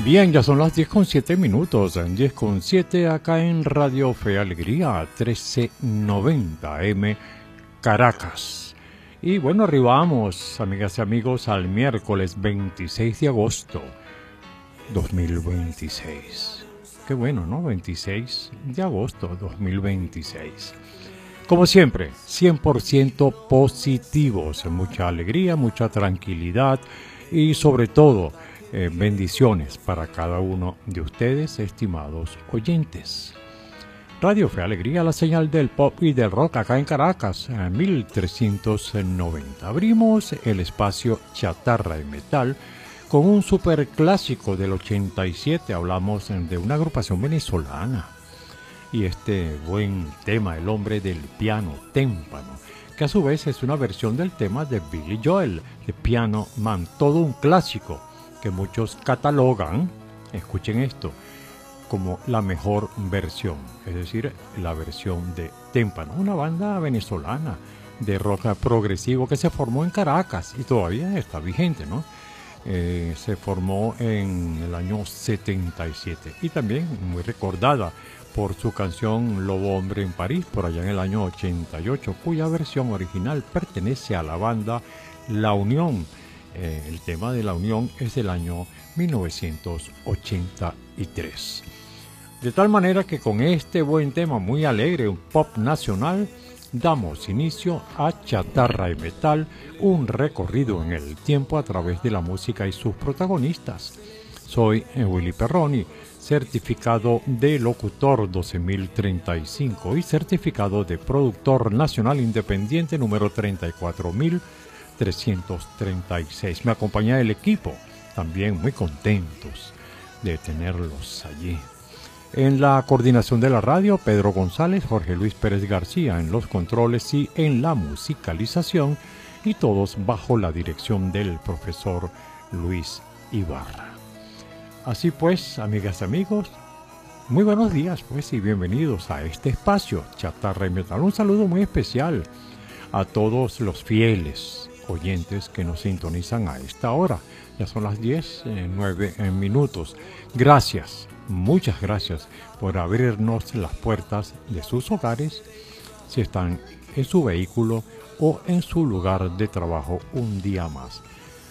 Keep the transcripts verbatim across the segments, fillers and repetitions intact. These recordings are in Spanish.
Bien, ya son las diez con siete minutos, diez con siete acá en Radio Fe Alegría, trece noventa M, Caracas. Y bueno, arribamos, amigas y amigos, al miércoles veintiséis de agosto dos mil veintiséis. Qué bueno, ¿no? veintiséis de agosto dos mil veintiséis. Como siempre, cien por ciento positivos, mucha alegría, mucha tranquilidad y sobre todo eh, bendiciones para cada uno de ustedes, estimados oyentes. Radio Fe Alegría, la señal del pop y del rock acá en Caracas, en mil trescientos noventa. Abrimos el espacio Chatarra y Metal con un superclásico del ochenta y siete. Hablamos de una agrupación venezolana. Y este buen tema, El hombre del piano témpano, que a su vez es una versión del tema de Billy Joel, de Piano Man, todo un clásico que muchos catalogan, escuchen esto, como la mejor versión, es decir, la versión de Témpano, una banda venezolana de rock progresivo que se formó en Caracas y todavía está vigente, ¿no? Eh, se formó en el año setenta y siete y también muy recordada por su canción Lobo Hombre en París, por allá en el año ochenta y ocho, cuya versión original pertenece a la banda La Unión. Eh, el tema de La Unión es del año mil novecientos ochenta y tres. De tal manera que con este buen tema muy alegre, un pop nacional, damos inicio a Chatarra y Metal, un recorrido en el tiempo a través de la música y sus protagonistas. Soy Willy Perroni, certificado de locutor doce mil treinta y cinco y certificado de productor nacional independiente número treinta y cuatro mil trescientos treinta y seis. Me acompaña el equipo, también muy contentos de tenerlos allí. En la coordinación de la radio, Pedro González, Jorge Luis Pérez García en los controles y en la musicalización, y todos bajo la dirección del profesor Luis Ibarra. Así pues, amigas y amigos, muy buenos días pues y bienvenidos a este espacio Chatarra y Metal. Un saludo muy especial a todos los fieles oyentes que nos sintonizan a esta hora. Ya son las diez, nueve minutos. Gracias, muchas gracias por abrirnos las puertas de sus hogares, si están en su vehículo o en su lugar de trabajo un día más.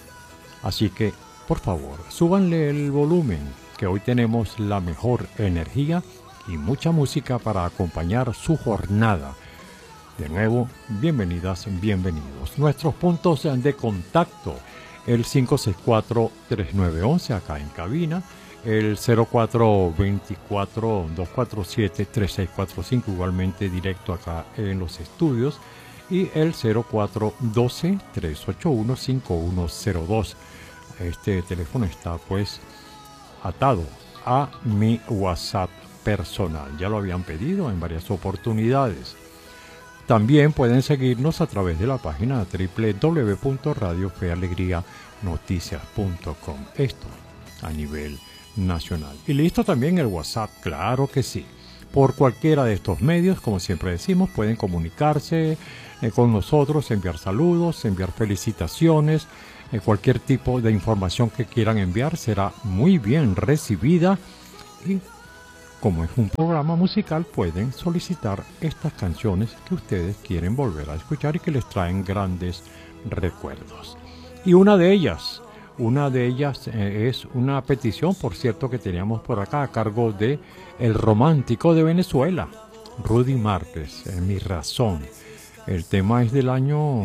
Así que, por favor, súbanle el volumen, que hoy tenemos la mejor energía y mucha música para acompañar su jornada. De nuevo, bienvenidas, bienvenidos. Nuestros puntos de contacto, el cinco seis cuatro, tres nueve uno uno acá en cabina, el cero cuatro dos cuatro, dos cuatro siete, tres seis cuatro cinco igualmente directo acá en los estudios, y el cero cuatro uno dos, tres ocho uno, cinco uno cero dos. Este teléfono está pues atado a mi WhatsApp personal. Ya lo habían pedido en varias oportunidades. También pueden seguirnos a través de la página doble u doble u doble u punto radio fe alegría noticias punto com. Esto a nivel nacional. Y listo también el WhatsApp, claro que sí. Por cualquiera de estos medios, como siempre decimos, pueden comunicarse eh, con nosotros, enviar saludos, enviar felicitaciones. Eh, cualquier tipo de información que quieran enviar será muy bien recibida, y como es un programa musical pueden solicitar estas canciones que ustedes quieren volver a escuchar y que les traen grandes recuerdos. Y una de ellas, una de ellas eh, es una petición, por cierto, que teníamos por acá a cargo de el romántico de Venezuela, Rudy Márquez, eh, Mi Razón. El tema es del año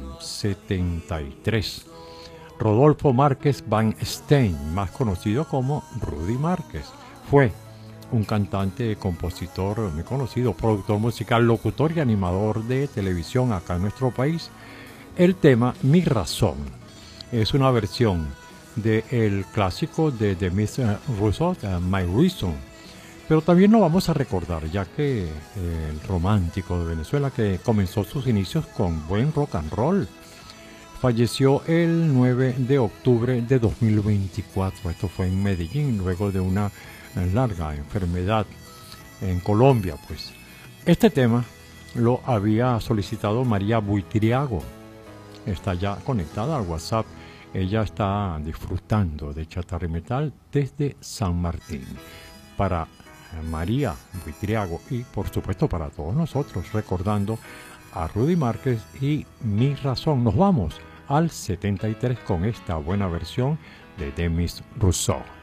setenta y tres. Rodolfo Márquez Van Steen, más conocido como Rudy Márquez, fue un cantante, compositor muy conocido, productor musical, locutor y animador de televisión acá en nuestro país. El tema Mi Razón es una versión del clásico de The Miss Rousseau, My Reason. Pero también lo vamos a recordar, ya que el romántico de Venezuela, que comenzó sus inicios con buen rock and roll, falleció el nueve de octubre de dos mil veinticuatro. Esto fue en Medellín, luego de una larga enfermedad en Colombia. Pues este tema lo había solicitado María Buitriago. Está ya conectada al WhatsApp Ella está disfrutando de Chatarra y Metal desde San Martín. Para María Buitriago y por supuesto para todos nosotros, recordando a Rudy Márquez y Mi Razón. Nos vamos al setenta y tres con esta buena versión de Demis Rousseau.